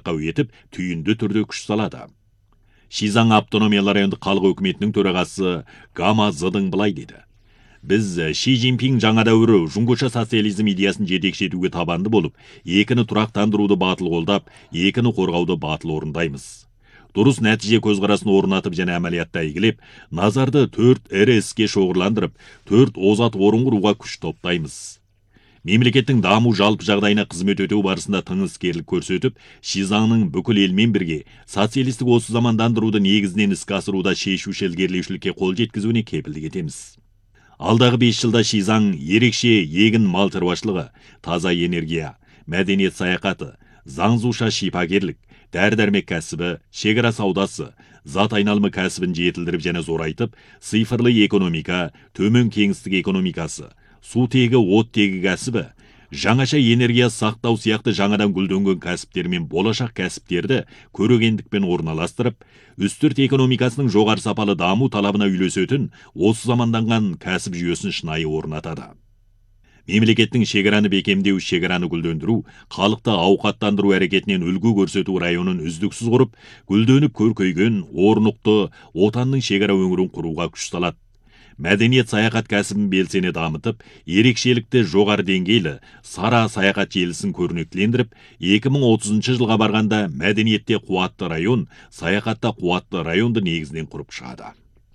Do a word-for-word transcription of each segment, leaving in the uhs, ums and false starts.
арқау етіп, түйінді түрде күш салады. Шизан автономиялы райондық халық өкіметінің төрағасы Гама Зыдың былай деді. Біз Ши Цзиньпин жаңа дәуірі жұңғыша социализм идеясын жетекші етуге табанды болып, екіні тұрақтандыруды батыл қолдап, екіні қорғауды батыл орындаймыз. Дұрыс нәтиже көзқарасын орнатып және әмәлиятта игілеп, назарды төрт ірі іске шоғырландырып, төрт озат орын құруға күш топтаймыз. Мемлекеттің даму жалпы жағдайына қызмет өтеу барысында тыңыскерлік көрсетіп, Шизанның бүкіл елмен бірге социалистік осы замандандыруды негізінен іске асыруда шешуші ілгерілеушілікке қол жеткізуіне кепілдік етеміз. Алдағы бес жылда Шизан ерекше егін мал шаруашылығы, таза энергия, мәдениет саяхаты, заңзуша шипагерлік, дәрі-дәрмек кәсібі, шекара саудасы, зат айналымы кәсібін жетілдіріп және зорайтып, цифрлы экономика, төмен кеңістік экономикасы, су тегі, от тегі кәсібі, жаңаша энергия сақтау сияқты жаңадан гүлденген кәсіптермен болашақ кәсіптерді көрегендікпен орналастырып, үстірт экономикасының жоғары сапалы даму талабына үйлесетін осы заманданған кәсіп жүйесін шынайы орнатады. Мемлекеттің шекараны бекемдеу, шекараны гүлдендіру, халықты ауқаттандыру әрекетінен үлгі көрсету районын үздіксіз құрып, гүлденіп көркейген, орнықты отанның шекара өңірін құруға күш салады. Мәдениет саяхат кәсібін белсене дамытып, ерекшелікті жоғары деңгейлі сара саяхат желісін көрнектілендіріп, екі мың отызыншы жылға барғанда мәдениетте қуатты район, саяхатта қуатты районды негізінен құрып шығады.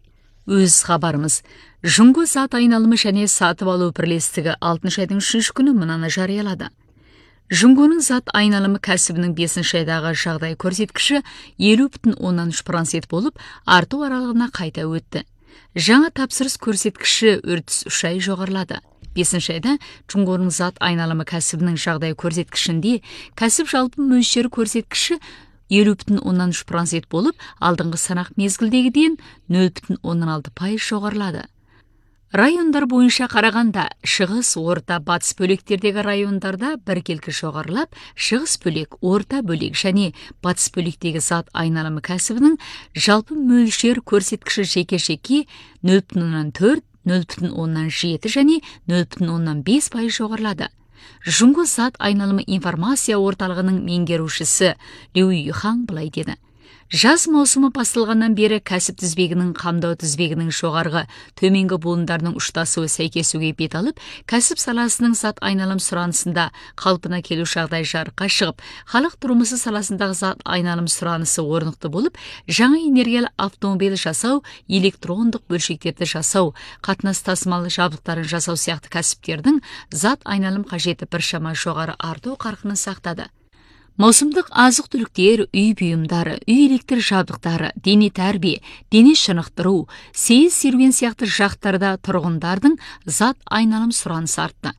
Өз хабарымыз. Жұңғы зат айналымы және сатып алу бірлестігі алтыншы айдың үшінші күні мынаны жариялады. Жұңғының зат айналымы кәсібінің бесінші айдағы жағдай көрсеткіші елу бүтін оннан үш процент болып, арту аралығына қайта өтті. Жаңа тапсырыс көрсеткіші үрдіс үш ай жоғарылады. бесінші айда Жұңғының зат айналымы кәсібінің жағдай көрсеткішінде кәсіп жалпы мөлшері көрсеткіші елу бүтін оннан үш процент болып, алдыңғы санақ мезгілдегіден нөл бүтін оннан алты пайыз жоғарылады. Райондар бойынша қарағанда, шығыс, орта, батыс бөліктердегі райондарда біркелкі жоғарылап, шығыс бөлек, орта бөлек және батыс бөліктегі зат айналымы кәсібінің жалпы мөлшер көрсеткіші жеке-жеке нөл бүтін оннан төрт, нөл бүтін оннан жеті және нөл бүтін оннан бес пайыз жоғарылады. Жұңғы зат айналымы информация орталығының меңгерушісі Лю Юхан былай деді. Жаз маусымы басталғаннан бері кәсіп тізбегінің қамдау тізбегінің жоғарғы төменгі буындарының ұштасуы сәйкесуге бет алып, кәсіп саласының зат айналым сұранысында қалпына келу жағдай жарыққа шығып, халық тұрмысы саласындағы зат айналым сұранысы орнықты болып, жаңа энергиялы автомобиль жасау, электрондық бөлшектерді жасау, қатынас тасымалы жабдықтарын жасау сияқты кәсіптердің зат айналым қажеті біршама жоғары арту қарқынын сақтады. Маусымдық азық-түліктер, үй бұйымдары, үй электр жабдықтары, дене тәрбие, дене шынықтыру, сейіс серуен сияқты жақтарда тұрғындардың зат айналым сұранысы артты.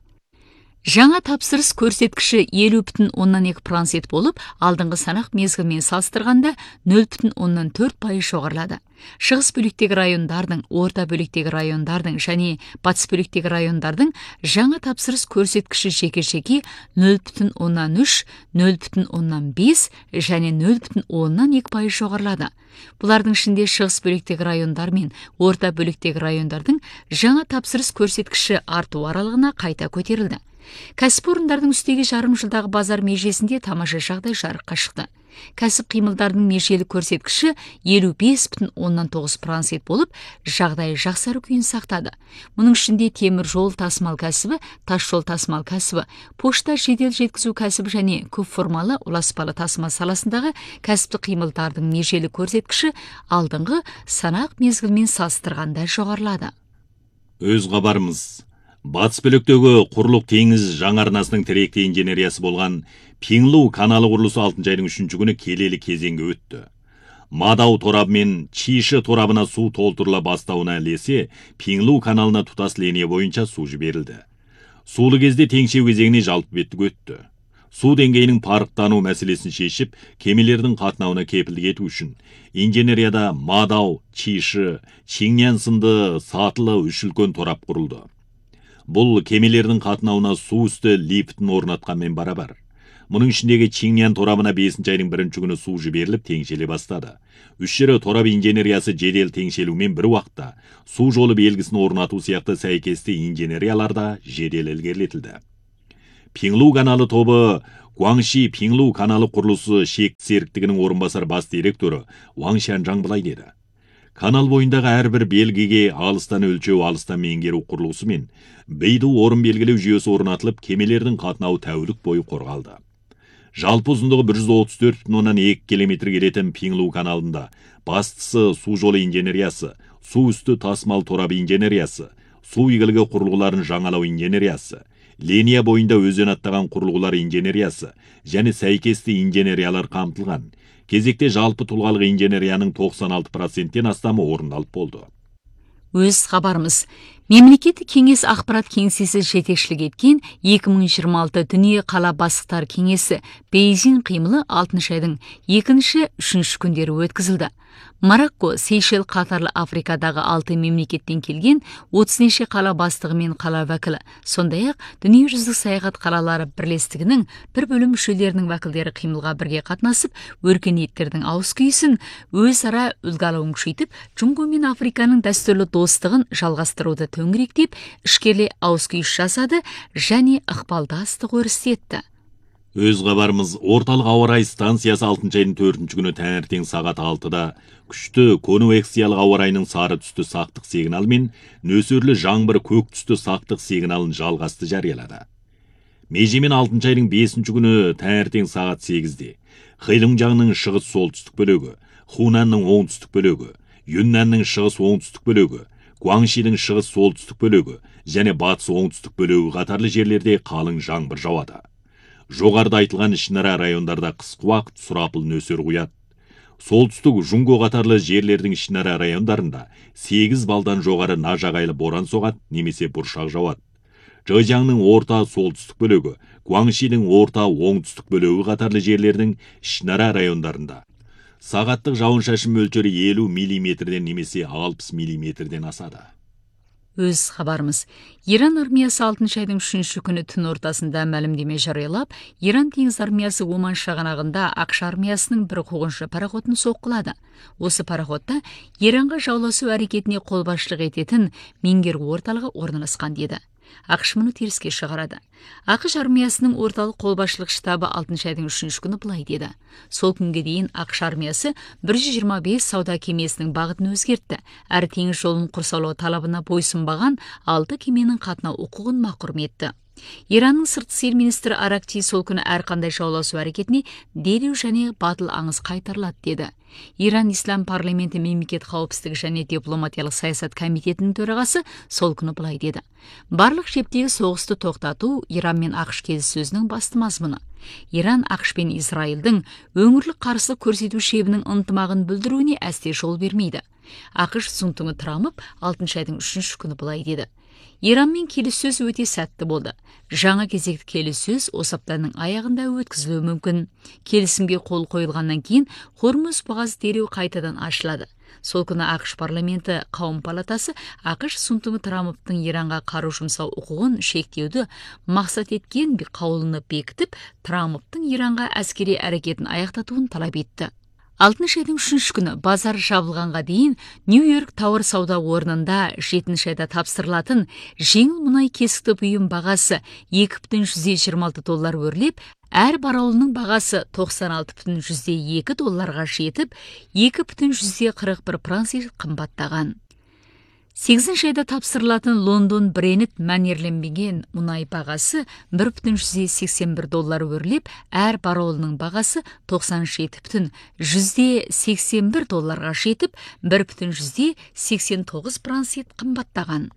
Жаңа тапсырыс көрсеткіші елу бүтін оннан екі процент болып, алдыңғы санақ мезгілмен салыстырғанда нөл бүтін оннан төрт пайыз жоғарылады. Шығыс бөліктегі райондардың, орта бөліктегі райондардың және батыс бөліктегі райондардың жаңа тапсырыс көрсеткіші жеке-жеке нөл бүтін оннан үш, нөл бүтін оннан бес және нөл бүтін оннан екі пайыз жоғарылады. Бұлардың ішінде шығыс бөліктегі райондар мен орта бөліктегі райондардың жаңа тапсырыс көрсеткіші арту аралығына қайта көтерілді. Кәсіпорындардың үстегі жарым жылдағы базар межесінде тамаша жағдай жарыққа шықты. Кәсіп қимылдардың межелі көрсеткіші елу бес бүтін оннан тоғыз процент болып, жағдай жақсару күйін сақтады. Мұның ішінде темір жол тасымал кәсібі, тас жол тасымал кәсібі, пошта жедел жеткізу кәсібі және көп формалы ұласпалы тасымал саласындағы кәсіптік қимылдардың межелі көрсеткіші алдыңғы санақ мезгілмен салыстырғанда жоғарылады. Өз хабарымыз. Батыс бөліктегі құрлық теңіз жаңарнасының тіректі инженериясы болған Пинлу каналы құрылысы алтыншы айдың үшінші күні келелі кезеңге өтті. Мадау торабы мен Чиші торабына су толтырыла бастауына ілесе, Пинлу каналына тұтас линия бойынша су жіберілді. Сулы кезде теңшеу кезеңіне жалпы беттік өтті. Су деңгейінің парықтану мәселесін шешіп, кемелердің қатынауына кепілдік ету үшін инженерияда Мадау, Чиші, Чиннян сынды сатылы үш үлкен торап құрылды. Бұл кемелердің қатынауына су үсті лифтін орнатқанмен барабар. Мұның ішіндегі Чиннян торабына бесінші айдың бірінші күні су жіберіліп теңшеле бастады. Үш жері торап инженериясы жедел теңшелумен бір уақытта су жолы белгісін орнату сияқты сәйкесті инженерияларда жедел ілгерілетілді. Пинлу каналы тобы Гуаңши Пиңлу каналы құрылысы шекті серіктігінің орынбасар бас директоры Ваң Шанжаң былай деді. Канал бойындағы әрбір белгіге алыстан өлчеу, алыстан меңгеру құрылысы мен бейду орын белгілеу жүйесі орнатылып, кемелердің қатынауы тәулік бойы қорғалды. Жалпы ұзындығы бір жүз отыз төрт бүтін оннан екі километр келетін Пиңлу каналында бастысы су жолы инженериясы, су үсті тасымал торабы инженериясы, су игілігі құрылғыларын жаңалау инженериясы, линия бойында өзен аттаған құрылғылар инженериясы және сәйкесті инженериялар қамтылған. Кезекте жалпы тұлғалық инженерияның тоқсан алты проценттен астамы орындалып болды. Өз хабарымыз. Мемлекеттік кеңес ақпарат кеңсесі жетекшілік еткен екі мың жиырма алты дүние қала бастықтар кеңесі Бейжің қимылы алтыншы айдың екінші үшінші күндері өткізілді. Марокко, Сейшел қатарлы Африкадағы алты мемлекеттен келген отыз неше қала бастығы мен қала вәкілі, сондай-ақ дүниежүзілік саяхат қалалары бірлестігінің бір бөлім мүшелерінің вәкілдері қимылға бірге қатынасып, өркениеттердің ауыз күйісін өзара үлгі алуын күшейтіп, Джунго мен Африканың дәстүрлі достығын жалғастыруды төңіректеп, ішкерле ауыз күйіс жасады және ықпалдастық өрістетті. Өз хабарымыз. Орталық ауа райы станциясы алтыншы айдың төртінші күні таңертең сағат алтыда күшті конвекциялық ауа райының сары түсті сақтық сигналы мен нөсерлі жаңбыр көк түсті сақтық сигналын жалғасты жариялады. Межемен алтыншы айдың бесінші күні таңертең сағат сегізде Хэйлунжаңның шығыс солтүстік бөлігі, Хунанның оңтүстік бөлігі, Юннанның шығыс оңтүстік бөлігі, Гуаңшидің шығыс солтүстік бөлігі және батыс оңтүстік бөлігі қатарлы жерлерде қалың жаңбыр жауады. Жоғарыда айтылған ішінара райондарда қысқы уақыт сұрапыл нөсер құяды. Солтүстік Жунго қатарлы жерлердің ішінара райондарында сегіз балдан жоғары нажағайлы боран соғады немесе бұршақ жауады. Зhejiangның орта солтүстік бөлігі, Гуаңшидің орта оңтүстік бөлігі қатарлы жерлердің ішінара райондарында сағаттық жауын-шашын мөлшері елу миллиметрден немесе алпыс миллиметрден асады. Өз хабарымыз. Иран армиясы алтыншы айдың үшінші күні түн ортасында мәлімдеме жариялап, Иран теңіз армиясы Оман шығанағында ақш армиясының бір қуғыншы пароходын соққылады. Осы пароходта Иранға жауласу әрекетіне қолбасшылық ететін меңгеру орталығы орналасқан деді. ақш мұны теріске шығарады. ақш армиясының орталық қолбасшылық штабы алтыншы айдың үшінші күні былай деді. Сол күнге дейін ақш армиясы бір жүз жиырма бес сауда кемесінің бағытын өзгертті. Әр теңіз жолын құрсаулау талабына бойсұнбаған алты кеменің қатынау құқығын мақұрым етті. Иранның сыртқы істер министрі Аракчи сол күні әрқандай жауласу әрекетіне дереу және батыл аңыз қайтарылады деді. Иран Ислам парламенті мемлекет қауіпсіздігі және дипломатиялық саясат комитетінің төрағасы сол күні былай деді. Барлық шептегі соғысты тоқтату Иран мен ақш келіссөзінің басты мазмұны. Иран ақш пен Израильдің өңірлік қарсылық көрсету шебінің ынтымағын білдіруіне әсте жол бермейді. ақш Цунтуңы Трамп алтыншы айдың үшінші күні былай деді. Иранмен келіссөз өте сәтті болды. Жаңа кезекті келіссөз осы аптаның аяғында өткізілуі мүмкін. Келісімге қол қойылғаннан кейін Хормуз бұғазы дереу қайтадан ашылады. Сол күні ақш парламенті қауым палатасы ақш Цунтуңы Трамптың Иранға қару жұмсау құқығын шектеуді мақсат еткен қаулыны бекітіп, Трамптың Иранға әскери әрекетін аяқтатуын талап етті. алтыншы айдың үшінші күні базар жабылғанға дейін Нью-Йорк Тауэр сауда орнында жетінші айда тапсырылатын жеңіл мұнай кесікті бұйым бағасы екі бүтін жүзден жиырма алты доллар өрлеп, әр баррелінің бағасы тоқсан алты бүтін жүзден екі долларға жетіп, екі бүтін жүзден қырық бір франк қымбаттаған. сегізінші айда тапсырылатын Лондон Брент мәнерленбеген мұнай бағасы бір бүтін жүзден сексен бір доллар өрлеп, әр баррелінің бағасы тоқсан жеті бүтін жүзден сексен бір долларға жетіп, бір бүтін жүзден сексен тоғыз франк қымбаттаған.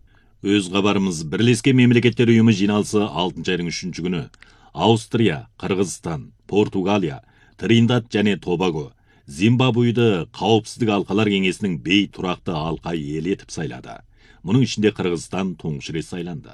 Өз хабарымыз. Бірлескен мемлекеттер ұйымы жиналысы алтыншы айдың үшінші күні Аустрия, Қырғызстан, Португалия, Триндад және Тобаго, Зимбабведі қауіпсіздік алқалар кеңесінің бей тұрақты алқа ел етіп сайлады. Мұның ішінде Қырғызстан тұңғыш рет сайланды.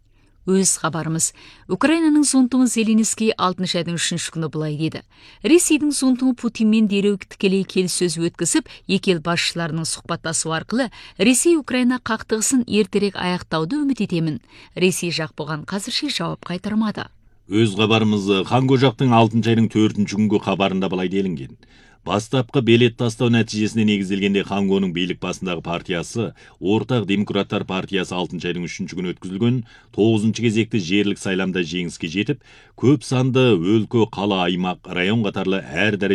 Өз хабарымыз. Украинаның Зонтуңы Зеленский алтыншы айдың үшінші күні былай деді. Ресейдің Зонтуңы Путинмен дереу тікелей келіссөз өткізіп, екі ел басшыларының сұхбаттасу арқылы Ресей Украина қақтығысын ертерек аяқтауды үміт етемін. Ресей жақ бұған қазірше жауап қайтармады. Өз хабарымыз. Ханго жақтың алтыншы айдың төртінші күнгі хабарында былай делінген. Бастапқы белет тастау нәтижесіне негізделгенде Хангоның билік басындағы партиясы Ортақ Демократтар партиясы алтыншы айдың үшінші күні өткізілген тоғызыншы кезекті жерлік сайламда жеңіске жетіп, көп санды өлкө, қала, аймақ, район қатарлы әр